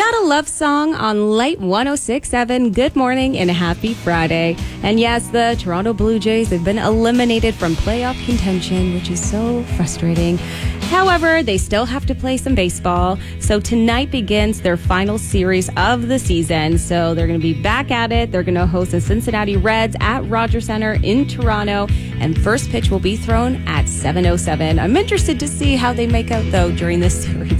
Got a Love Song on Light 106.7. Good morning and happy Friday. And yes, the Toronto Blue Jays have been eliminated from playoff contention, which is so frustrating. However, they still have to play some baseball. So tonight begins their final series of the season. So they're going to be back at it. They're going to host the Cincinnati Reds at Rogers Center in Toronto. And first pitch will be thrown at 7:07. I'm interested to see how they make out, though, during this series.